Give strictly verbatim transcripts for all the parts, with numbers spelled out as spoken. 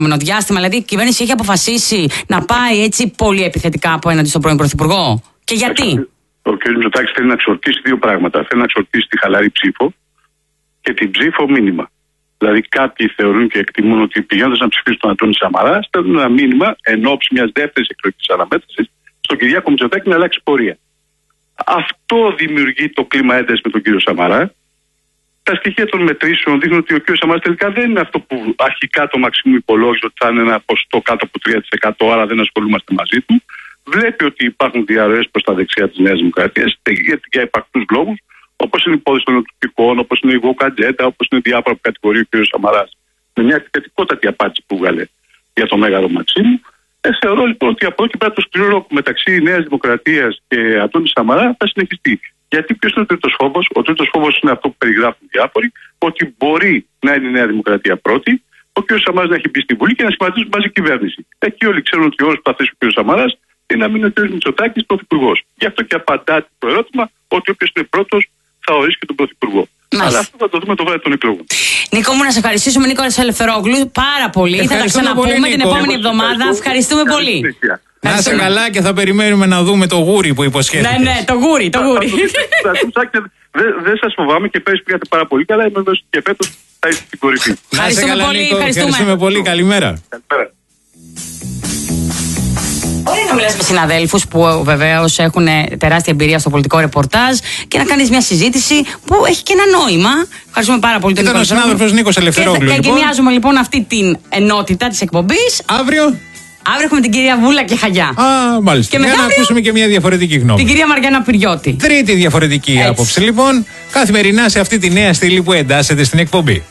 διάστημα, δηλαδή η κυβέρνηση έχει αποφασίσει να πάει έτσι πολύ επιθετικά απέναντι στον πρώην Πρωθυπουργό. Και γιατί? Ο κ. Μητσοτάκης θέλει να εξορτήσει δύο πράγματα. Θέλει να εξορτήσει τη χαλαρή ψήφο και την ψήφο μήνυμα. Δηλαδή, κάποιοι θεωρούν και εκτιμούν ότι πηγαίνοντας να ψηφίσουν τον Αντώνη Σαμαρά, στέλνουν ένα μήνυμα εν ώψη μιας δεύτερης εκλογικής αναμέτρησης στον Κυριάκο Μητσοτάκη να αλλάξει πορεία. Αυτό δημιουργεί το κλίμα έντασης με τον κύριο Σαμαρά. Τα στοιχεία των μετρήσεων δείχνουν ότι ο κ. Σαμαράς τελικά δεν είναι αυτό που αρχικά το Μαξίμου υπολόγιζε, ότι θα είναι ένα ποσοστό κάτω από τρία τοις εκατό, άρα δεν ασχολούμαστε μαζί του. Βλέπει ότι υπάρχουν διαρροές προς τα δεξιά της Νέας Δημοκρατίας για υπαρκτούς λόγους, όπως είναι η υπόθεση των νοτροπικών, όπως είναι η Γουοκατζέτα, όπως είναι διάφορα που κατηγορεί ο κ. Σαμαράς. Με μια επιθετικότατη απάντηση που βγάλε για το μέγαρο Μαξίμου. Ε, θεωρώ λοιπόν ότι από εδώ και πέρα το σκληρό ρόκο μεταξύ Νέας Δημοκρατίας και Αντώνη Σαμαρά θα συνεχιστεί. Γιατί ποιος είναι ο τρίτος φόβος? Ο τρίτος φόβος είναι αυτό που περιγράφουν διάφοροι, ότι μπορεί να είναι η Νέα Δημοκρατία πρώτη, ο κ. Σαμαράς να έχει μπει στη Βουλή και να σχηματίζουν μαζί κυβέρνηση. Εκεί όλοι ξέρουν ότι ο όρος που θα θέσει ο κ. Σαμαράς είναι να μείνει ο κ. Μητσοτάκης πρωθυπουργός. Γι' αυτό και απαντάτε το ερώτημα ότι όποιος είναι πρώτος θα ορίσει και τον πρωθυπουργό. Μάλιστα. Αλλά αυτό θα το δούμε το βράδυ των εκλογών. Νίκο μου, να σε ευχαριστήσουμε, Νίκολας Ελευθερόγλου, πάρα πολύ. Θα τα ξαναπούμε πολύ, την επόμενη εβδομάδα. Ευχαριστούμε πολύ. Να είσαι καλά και θα περιμένουμε να δούμε το γούρι που υποσχέθηκες. Ναι, ναι, το γούρι, το γούρι. Δεν σας φοβάμαι και πέρυσι πήγατε πάρα πολύ καλά. Είμαι βέβαιος και φέτος θα είστε στην κορυφή. Ευχαριστούμε πολύ. Ευχαριστούμε πολύ. Καλημέρα. Ωραία να μιλάς με συναδέλφους που βεβαίως έχουν τεράστια εμπειρία στο πολιτικό ρεπορτάζ και να κάνεις μια συζήτηση που έχει και ένα νόημα. Ευχαριστούμε πάρα πολύ τον Νίκο. Ήταν ο συνάδελφος Νίκος Ελευθερόγλου. Και, λοιπόν. και εγκαινιάζουμε λοιπόν αυτή την ενότητα της εκπομπής. Αύριο. Αύριο έχουμε την κυρία Βούλα και Χαγιά. Α, μάλιστα. Και για να ακούσουμε και μια διαφορετική γνώμη. Την κυρία Μαριάννα Πυριώτη. Τρίτη διαφορετική Έτσι. άποψη λοιπόν. Καθημερινά σε αυτή τη νέα στήλη που εντάσσεται στην εκπομπή.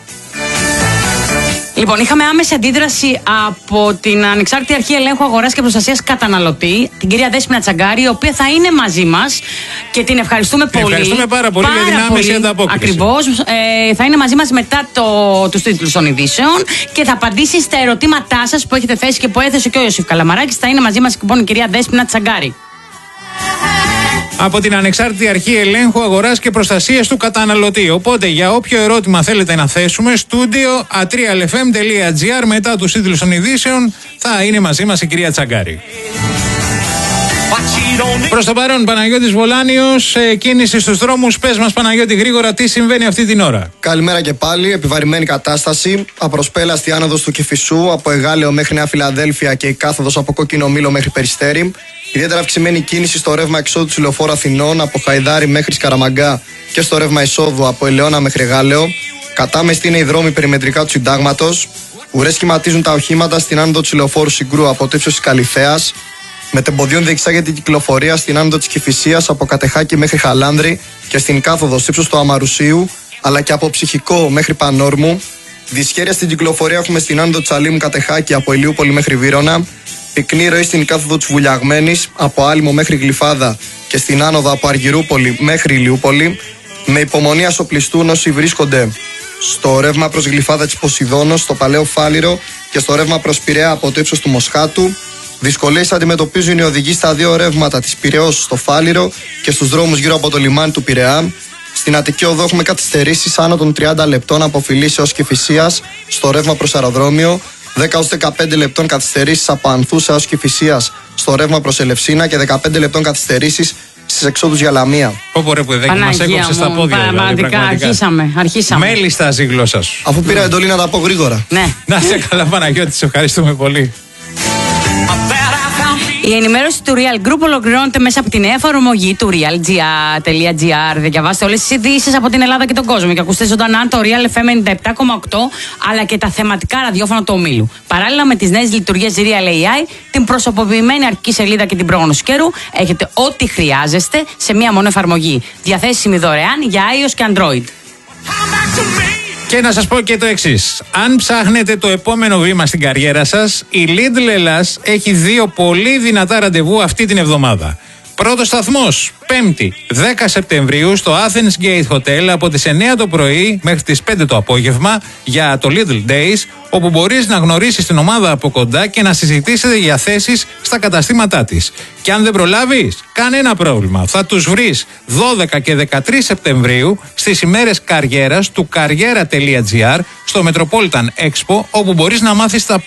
Λοιπόν, είχαμε άμεση αντίδραση από την Ανεξάρτητη Αρχή Ελέγχου Αγοράς και Προστασίας Καταναλωτή, την κυρία Δέσποινα Τσαγκάρη, η οποία θα είναι μαζί μας και την ευχαριστούμε πολύ. Ευχαριστούμε πάρα πολύ πάρα για την άμεση ανταπόκριση. Ακριβώς. Ε, θα είναι μαζί μας μετά το, τους τίτλους των ειδήσεων και θα απαντήσει στα ερωτήματά σας που έχετε θέσει και που έθεσε και ο Ιωσήφ Καλαμαράκης. Θα είναι μαζί μας λοιπόν η κυρία Δέσποινα Τσαγκάρη. Από την Ανεξάρτητη Αρχή Ελέγχου Αγοράς και Προστασίας του Καταναλωτή. Οπότε για όποιο ερώτημα θέλετε να θέσουμε, στούντιο ατρία ελ εφ εμ τελεία τζι άρ μετά τους τίτλους των ειδήσεων θα είναι μαζί μας η κυρία Τσαγκάρη. Προς το παρόν, Παναγιώτης Βολάνιος, ε, κίνηση στους δρόμους. Πες μας, Παναγιώτη, γρήγορα τι συμβαίνει αυτή την ώρα. Καλημέρα και πάλι. Επιβαρημένη κατάσταση. Απροσπέλαστη άνοδος του Κηφισού από Εγάλεο μέχρι Νέα Φιλαδέλφια και η κάθοδος από Κόκκινο Μήλο μέχρι Περιστέρι. Ιδιαίτερα αυξημένη κίνηση στο ρεύμα εξόδου του Λεωφόρου Αθηνών από Χαϊδάρι μέχρι Σκαραμαγκά και στο ρεύμα εισόδου από Ελαιώνα μέχρι Εγάλεο. Κατάμεστη είναι οι δρόμοι περιμετρικά του Συντάγματος. Ουρές σχηματίζουν τα οχήματα στην άνοδο του Λεωφόρου Συγκρού από το ύψος της Καλιθέας. Μετεμποδίων διεξάγεται η κυκλοφορία στην άνοδο της Κηφισίας από Κατεχάκη μέχρι Χαλάνδρη και στην κάθοδο στο ύψος του Αμαρουσίου, αλλά και από Ψυχικό μέχρι Πανόρμου. Δυσχέρεια στην κυκλοφορία έχουμε στην άνοδο της Αλήμου Κατεχάκη από Ηλιούπολη μέχρι Βύρωνα. Πυκνή ροή στην κάθοδο της Βουλιαγμένης από Άλυμο μέχρι Γλυφάδα και στην άνοδο από Αργυρούπολη μέχρι Ηλιούπολη. Με υπομονή ασοπλιστούν όσοι βρίσκονται στο ρεύμα προς Γλυφάδα της Ποσειδώνος, στο Παλαιό Φάληρο και στο ρεύμα προς Πειραιά από το ύψος του Μοσχάτου. Δυσκολίες αντιμετωπίζουν οι οδηγοί στα δύο ρεύματα της Πειραιώς στο Φάληρο και στους δρόμους γύρω από το λιμάνι του Πειραιά. Στην Αττική Οδό έχουμε καθυστερήσεις άνω των τριάντα λεπτών από Φιλίσσια έως Κηφισίας στο ρεύμα προς αεροδρόμιο, δέκα έως δεκαπέντε λεπτών καθυστερήσεις από Ανθούσα έως Κηφισίας στο ρεύμα προς Ελευσίνα και δεκαπέντε λεπτών καθυστερήσεις στις εξόδους για Λαμία. Πω ρε παιδάκι, μας έκοψε στα πόδια. Πραγματικά, δηλαδή, αρχίσαμε, αρχίσαμε. Μέλη στάζει η γλώσσα σου. Αφού πήρα εντολή να τα πω γρήγορα. Ναι. Να είσαι καλά, Παναγιώτη, σε ευχαριστούμε πολύ. Η ενημέρωση του Real Group ολοκληρώνεται μέσα από την νέα εφαρμογή του real τελεία τζι άρ. Διαβάστε όλες τις ειδήσεις από την Ελλάδα και τον κόσμο και ακούστε ζωντανά το Real εφ εμ ενενήντα επτά κόμμα οκτώ αλλά και τα θεματικά ραδιόφωνα του ομίλου. Παράλληλα με τις νέες λειτουργίες Real έι άι, την προσωποποιημένη αρχική σελίδα και την πρόγνωση καιρού, έχετε ό,τι χρειάζεστε σε μία μόνο εφαρμογή. Διαθέσιμη δωρεάν για iOS και Android. Και να σας πω και το εξής. Αν ψάχνετε το επόμενο βήμα στην καριέρα σας, η Lidl Ελλάς έχει δύο πολύ δυνατά ραντεβού αυτή την εβδομάδα. Πρώτος σταθμός, Πέμπτη, δέκα Σεπτεμβρίου, στο Athens Gate Hotel από τις εννιά το πρωί μέχρι τις πέντε το απόγευμα για το Little Days, όπου μπορείς να γνωρίσεις την ομάδα από κοντά και να συζητήσετε για θέσεις στα καταστήματά της. Και αν δεν προλάβεις, κανένα πρόβλημα. Θα τους βρεις δώδεκα και δεκατρείς Σεπτεμβρίου στις ημέρες καριέρας του καριέρα τελεία τζι άρ στο Metropolitan Expo, όπου μπορείς να μάθεις τα